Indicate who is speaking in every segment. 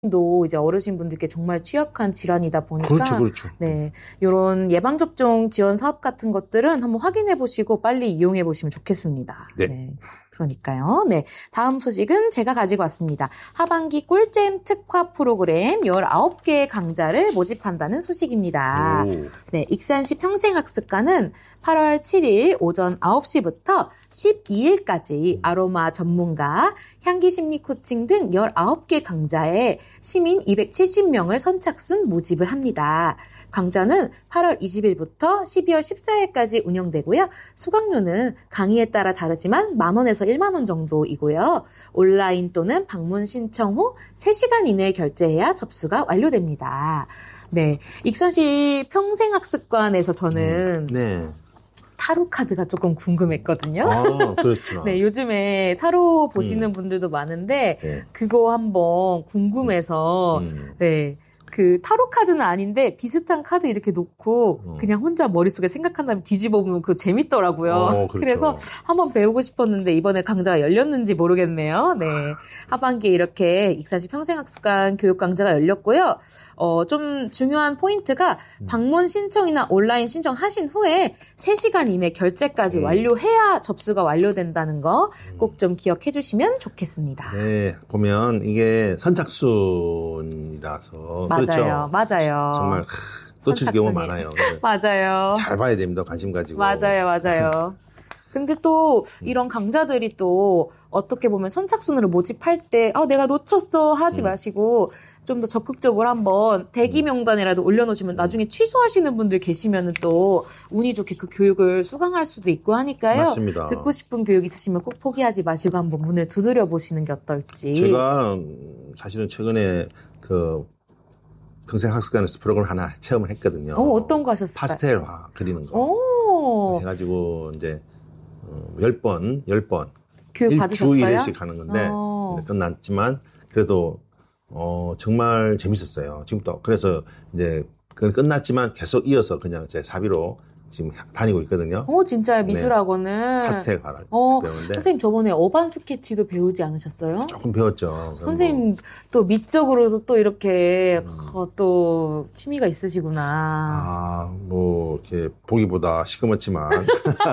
Speaker 1: 도 이제 어르신분들께 정말 취약한 질환이다 보니까
Speaker 2: 그렇죠, 그렇죠.
Speaker 1: 네, 이런 예방접종 지원 사업 같은 것들은 한번 확인해 보시고 빨리 이용해 보시면 좋겠습니다.
Speaker 2: 네.
Speaker 1: 네. 그러니까요. 네. 다음 소식은 제가 가지고 왔습니다. 하반기 꿀잼 특화 프로그램 19개의 강좌를 모집한다는 소식입니다.
Speaker 2: 오.
Speaker 1: 네. 익산시 평생학습관은 8월 7일 오전 9시부터 12일까지 아로마 전문가, 향기심리 코칭 등 19개 강좌에 시민 270명을 선착순 모집을 합니다. 강좌는 8월 20일부터 12월 14일까지 운영되고요. 수강료는 강의에 따라 다르지만 만원에서 1만원 정도이고요. 온라인 또는 방문 신청 후 3시간 이내에 결제해야 접수가 완료됩니다. 네, 익산시 평생학습관에서 저는
Speaker 2: 네.
Speaker 1: 타로 카드가 조금 궁금했거든요.
Speaker 2: 아, 그렇구나.
Speaker 1: 네, 요즘에 타로 보시는 분들도 많은데
Speaker 2: 네.
Speaker 1: 그거 한번 궁금해서 네. 그 타로 카드는 아닌데 비슷한 카드 이렇게 놓고 그냥 혼자 머릿속에 생각한 다음에 뒤집어 보면 그거 재밌더라고요.
Speaker 2: 그렇죠.
Speaker 1: 그래서 한번 배우고 싶었는데 이번에 강좌가 열렸는지 모르겠네요. 네. 하반기에 이렇게 익산시 평생학습관 교육 강좌가 열렸고요. 좀 중요한 포인트가 방문 신청이나 온라인 신청하신 후에 3시간 이내 결제까지 완료해야 접수가 완료된다는 거 꼭 좀 기억해 주시면 좋겠습니다.
Speaker 2: 네, 보면 이게 선착순이라서
Speaker 1: 맞아요.
Speaker 2: 그렇죠.
Speaker 1: 맞아요.
Speaker 2: 정말 놓칠 경우가 많아요.
Speaker 1: 맞아요.
Speaker 2: 잘 봐야 됩니다. 관심 가지고.
Speaker 1: 맞아요. 근데 또 이런 강좌들이 또 어떻게 보면 선착순으로 모집할 때 내가 놓쳤어 하지 마시고 좀 더 적극적으로 한번 대기 명단이라도 올려놓으시면 나중에 취소하시는 분들 계시면 또 운이 좋게 그 교육을 수강할 수도 있고 하니까요.
Speaker 2: 맞습니다.
Speaker 1: 듣고 싶은 교육 있으시면 꼭 포기하지 마시고 한번 문을 두드려 보시는 게 어떨지.
Speaker 2: 제가 사실은 최근에 그 평생학습관에서 프로그램 하나 체험을 했거든요.
Speaker 1: 어떤 거 하셨을까요?
Speaker 2: 파스텔화 그리는 거.
Speaker 1: 오.
Speaker 2: 해가지고 이제 10번
Speaker 1: 교육 받으셨어요?
Speaker 2: 주 1회씩 하는 건데 끝났지만 그래도 정말 재밌었어요. 지금도 그래서 이제 그건 끝났지만 계속 이어서 그냥 제 사비로 지금 다니고 있거든요.
Speaker 1: 진짜요? 미술학원은.
Speaker 2: 파스텔 화를 배우는데.
Speaker 1: 선생님 저번에 어반 스케치도 배우지 않으셨어요?
Speaker 2: 조금 배웠죠.
Speaker 1: 선생님 또 미적으로도 또 이렇게 또 취미가 있으시구나.
Speaker 2: 뭐 이렇게 보기보다 시커멓지만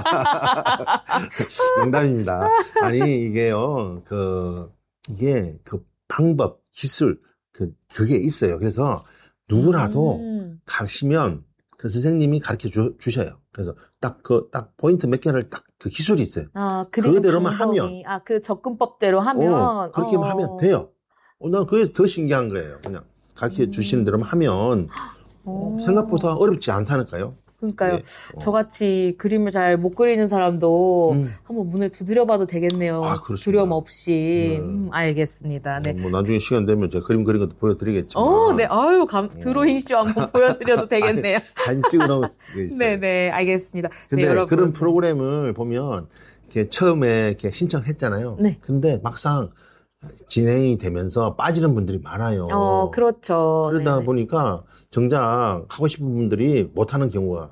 Speaker 2: 농담입니다. 아니 이게요. 이게 그 방법, 기술 그게 있어요. 그래서 누구라도 가시면 그 선생님이 가르쳐 주셔요. 그래서 딱 포인트 몇 개를 딱 그 기술이 있어요. 그대로만 하면.
Speaker 1: 그 접근법대로 하면.
Speaker 2: 그렇게 하면 돼요. 난 그게 더 신기한 거예요. 그냥 가르쳐 주시는 대로만 하면 생각보다 어렵지 않다니까요.
Speaker 1: 그러니까요.
Speaker 2: 네.
Speaker 1: 저같이 그림을 잘 못 그리는 사람도 한번 문을 두드려봐도 되겠네요. 두려움 없이. 알겠습니다. 네.
Speaker 2: 뭐 나중에 시간 되면 제가 그림 그린 것도 보여드리겠지만.
Speaker 1: 네. 드로잉쇼 한번 보여드려도 되겠네요.
Speaker 2: 많이 찍어놓은 게 있어요.
Speaker 1: 네네. 알겠습니다.
Speaker 2: 근데
Speaker 1: 네, 여러분.
Speaker 2: 그런 프로그램을 보면 이렇게 처음에 이렇게 신청했잖아요.
Speaker 1: 네.
Speaker 2: 근데 막상 진행이 되면서 빠지는 분들이 많아요.
Speaker 1: 그렇죠.
Speaker 2: 그러다
Speaker 1: 네네.
Speaker 2: 보니까 정작 하고 싶은 분들이 못하는 경우가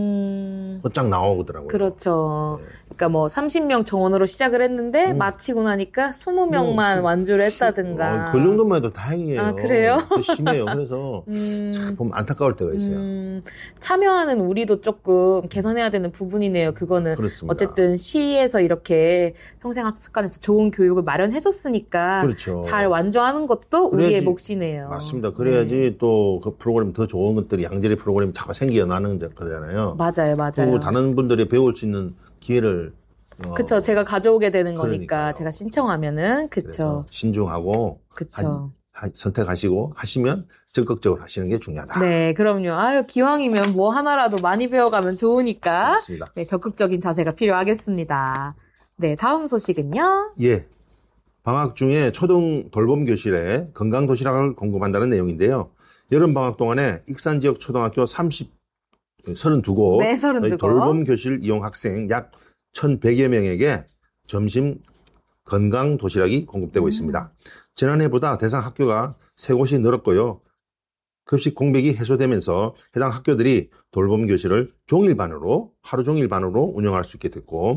Speaker 2: 곧장 나오더라고요.
Speaker 1: 그렇죠. 그러니까 뭐 30명 정원으로 시작을 했는데 마치고 나니까 20명만 완주를 했다든가.
Speaker 2: 그 정도만 해도 다행이에요.
Speaker 1: 그래요?
Speaker 2: 더 심해요. 그래서 참 보면 안타까울 때가 있어요.
Speaker 1: 참여하는 우리도 조금 개선해야 되는 부분이네요. 그거는
Speaker 2: 그렇습니다.
Speaker 1: 어쨌든 시에서 이렇게 평생학습관에서 좋은 교육을 마련해줬으니까
Speaker 2: 그렇죠.
Speaker 1: 잘 완주하는 것도 우리의 몫이네요.
Speaker 2: 맞습니다. 그래야지 또 그 프로그램 더 좋은 것들이 양질의 프로그램이 자꾸 생겨나는 거잖아요.
Speaker 1: 맞아요.
Speaker 2: 그리고 다른 분들이 배울 수 있는 기회를
Speaker 1: 그쵸. 제가 가져오게 되는 거니까
Speaker 2: 그러니까요.
Speaker 1: 제가 신청하면은 그쵸.
Speaker 2: 신중하고
Speaker 1: 그쵸.
Speaker 2: 선택하시고 하시면 적극적으로 하시는 게 중요하다.
Speaker 1: 네, 그럼요. 기왕이면 뭐 하나라도 많이 배워가면 좋으니까
Speaker 2: 맞습니다.
Speaker 1: 네, 적극적인 자세가 필요하겠습니다. 네, 다음 소식은요.
Speaker 2: 예. 방학 중에 초등 돌봄 교실에 건강 도시락을 공급한다는 내용인데요. 여름 방학 동안에 익산 지역 초등학교 32곳
Speaker 1: 네, 32곳.
Speaker 2: 돌봄 교실 이용 학생 약 1,100여 명에게 점심 건강 도시락이 공급되고 있습니다. 지난해보다 대상 학교가 3곳이 늘었고요. 급식 공백이 해소되면서 해당 학교들이 돌봄 교실을 하루 종일 반으로 운영할 수 있게 됐고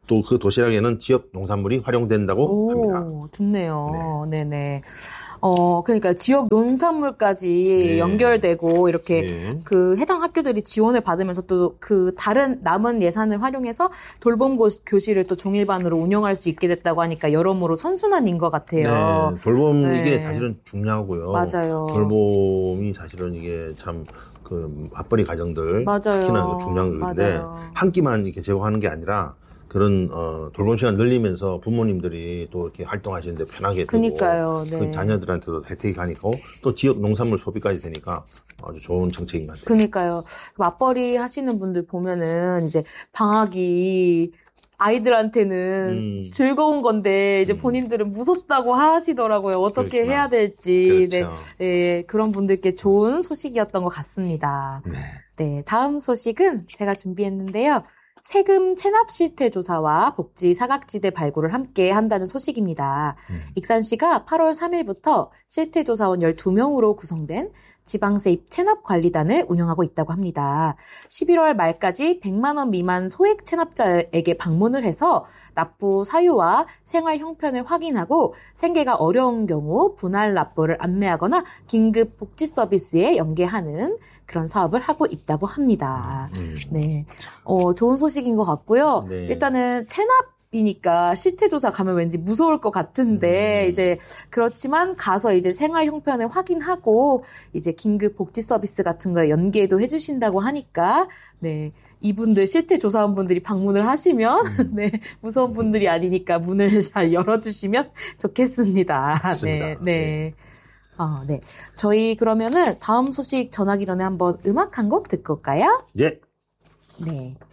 Speaker 2: 또 그 도시락에는 지역 농산물이 활용된다고 합니다.
Speaker 1: 좋네요. 네. 네네. 그러니까 지역 농산물까지
Speaker 2: 네.
Speaker 1: 연결되고 이렇게
Speaker 2: 네.
Speaker 1: 그 해당 학교들이 지원을 받으면서 또 그 다른 남은 예산을 활용해서 돌봄 교실을 또 종일반으로 운영할 수 있게 됐다고 하니까 여러모로 선순환인 것 같아요.
Speaker 2: 네. 돌봄
Speaker 1: 네.
Speaker 2: 이게 사실은 중요하고요.
Speaker 1: 맞아요.
Speaker 2: 돌봄이 사실은 이게 참 그 맞벌이 가정들
Speaker 1: 맞아요.
Speaker 2: 특히나 중요한 건데 한 끼만 이렇게 제공하는 게 아니라 그런 돌봄 시간 늘리면서 부모님들이 또 이렇게 활동하시는데 편하게 되고
Speaker 1: 그러니까요. 네.
Speaker 2: 그 자녀들한테도 혜택이 가니까 또 지역 농산물 소비까지 되니까 아주 좋은 정책인 것 같아요.
Speaker 1: 그러니까요. 맞벌이 하시는 분들 보면은 이제 방학이 아이들한테는 즐거운 건데 이제 본인들은 무섭다고 하시더라고요. 어떻게
Speaker 2: 그렇구나.
Speaker 1: 해야 될지.
Speaker 2: 그렇죠.
Speaker 1: 네, 그런 분들께 좋은 소식이었던 것 같습니다.
Speaker 2: 네.
Speaker 1: 네, 다음 소식은 제가 준비했는데요. 세금 체납 실태 조사와 복지 사각지대 발굴을 함께 한다는 소식입니다. 익산시가 8월 3일부터 실태 조사원 12명으로 구성된 지방세입 체납관리단을 운영하고 있다고 합니다. 11월 말까지 100만 원 미만 소액 체납자에게 방문을 해서 납부 사유와 생활 형편을 확인하고 생계가 어려운 경우 분할 납부를 안내하거나 긴급 복지 서비스에 연계하는 그런 사업을 하고 있다고 합니다. 네, 좋은 소식인 것 같고요.
Speaker 2: 네.
Speaker 1: 일단은 체납이니까 실태조사 가면 왠지 무서울 것 같은데, 이제, 그렇지만 가서 이제 생활 형편을 확인하고, 이제 긴급 복지 서비스 같은 거에 연계도 해주신다고 하니까, 네. 이분들 실태조사원분들이 방문을 하시면, 네. 무서운 분들이 아니니까 문을 잘 열어주시면 좋겠습니다.
Speaker 2: 맞습니다.
Speaker 1: 네. 네. 네. 저희 그러면은 다음 소식 전하기 전에 한번 음악 한 곡 듣고 올까요?
Speaker 2: 예.
Speaker 1: 네.